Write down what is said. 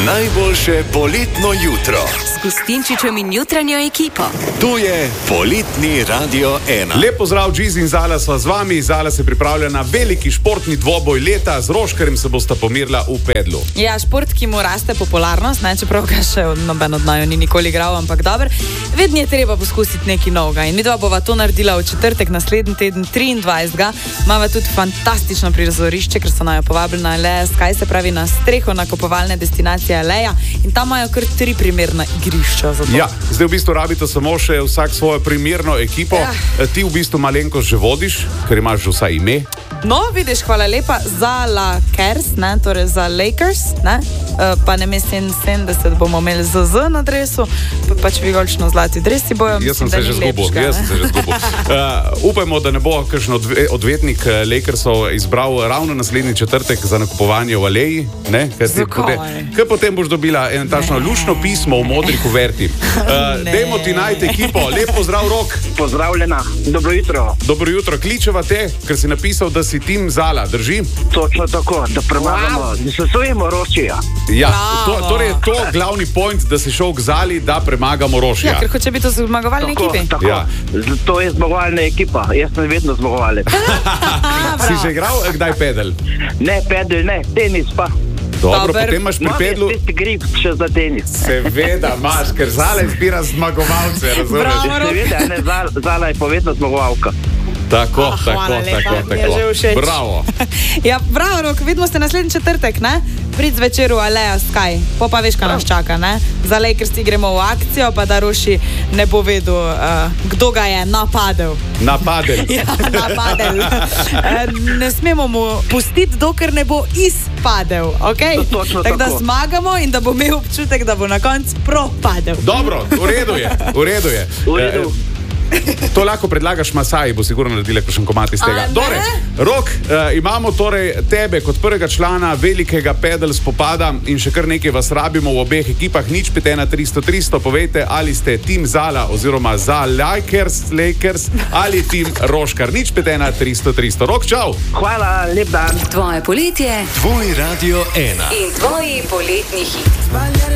Najboljše poletno jutro. S Gustinčičem in jutranjo ekipo. Tu je poletni Radio 1. Lep pozdrav, Džiz in Zala sva z vami. Zala se pripravlja na veliki športni dvoboj leta. Z Roškarjem se bosta pomirila v pedlu. Ja, šport, ki mu raste popularnost, ne, čeprav ga še noben od naju ni nikoli igral, ampak dober. Vedno je treba poskusiti nekaj novega. In midva bova to naredila v četrtek, naslednji teden, 23. Mava tudi fantastično prizorišče, ker so naju povabili na Aleja Sky, se pravi na streho nakupovalne destinacije Aleja. In tam imajo kar 3 primerna igrišča za to. Ja, zdaj v bistvu rabite samo še vsak svojo primerno ekipo. Ja. Ti v bistvu malenkost že vodiš, ker imaš že vsaj ime. No, vidiš, hvala lepa za Lakers, ne, torej za Lakers, ne, pa ne mislim 70 bomo imeli ZZ na dresu, pa pač vigolično zlati dresi bojo. Jaz sem se že zgubil. Upajmo, da ne bo kakšen odvetnik Lakersov izbral ravno naslednji četrtek za nakupovanje v Aleji, ne? Kaj potem boš dobila eno takšno lušno pismo v modri kuverti. Dajmo ti najti ekipo. Lep pozdrav, Rok. Pozdravljena, dobro jutro. Dobro jutro, kličeva te, ker si napisal, da si tim Zala, drži? Točno tako, da premagamo, da se stojimo Rošija. Ja, torej je to glavni point, da si šel k Zali, da premagamo Rošija. Ja, ker hoče biti v zmagovalni ekipi. Tako, Ja. to je zmagovalna ekipa, jaz sem vedno zmagovalec. Si že igral kdaj pedel? Ne, pedel, ne, tenis pa. Dobro, Dober. potem imaš pri pedlu. Tisti grip še za tenis. Seveda imaš, ker Zala izbira zmagovalce, razumeš? Bravo. Seveda, ne, Zala je povedno zmagovalka. Tako, hvala lepa, mi je že všeč. Bravo. Ja, bravo, Rok, vidimo se naslednji četrtek, ne? Prid zvečer v Aleja Sky, pa veš, kaj nas čaka, ne? Za Lakers gremo v akcijo, pa da Roši ne bo vedel, kdo ga je napadel. Napadel. Ja, napadel. Ne smemo mu pustiti, dokler ne bo izpadel, ok? Točno Tako da tako. zmagamo in da bo imel občutek, da bo na koncu propadel. Dobro, v redu je. V redu. To lahko predlagaš Masaji, bo sigurno naredila kakšen komad iz tega. A ne? Torej, Rok, imamo torej tebe kot prvega člana velikega pedal spopada in še kar nekaj vas rabimo v obeh ekipah. Nič 513-300, povejte, ali ste tim Zala oziroma za Lakers ali tim Roškar. Nič 513-300. Rok, čau! Hvala, lep dan. Tvoje poletje Tvoj Radio 1. in tvoji poletni hit.